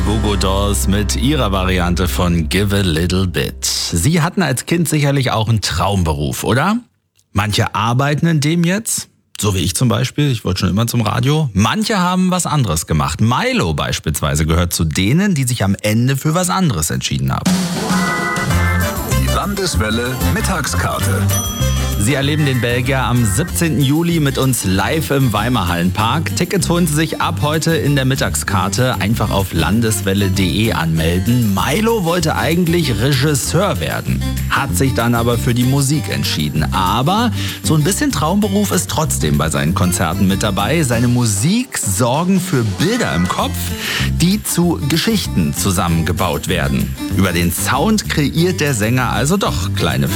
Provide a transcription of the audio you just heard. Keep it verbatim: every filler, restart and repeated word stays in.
Goo Goo Dolls mit ihrer Variante von Give a Little Bit. Sie hatten als Kind sicherlich auch einen Traumberuf, oder? Manche arbeiten in dem jetzt, so wie ich zum Beispiel, ich wollte schon immer zum Radio. Manche haben was anderes gemacht. Milo beispielsweise gehört zu denen, die sich am Ende für was anderes entschieden haben. Die Landeswelle Mittagskarte. Sie erleben den Belgier am siebzehnten Juli mit uns live im Weimar Hallenpark. Tickets holen Sie sich ab heute in der Mittagskarte. Einfach auf landeswelle punkt de anmelden. Milo wollte eigentlich Regisseur werden, hat sich dann aber für die Musik entschieden. Aber so ein bisschen Traumberuf ist trotzdem bei seinen Konzerten mit dabei. Seine Musik sorgen für Bilder im Kopf, die zu Geschichten zusammengebaut werden. Über den Sound kreiert der Sänger also doch kleine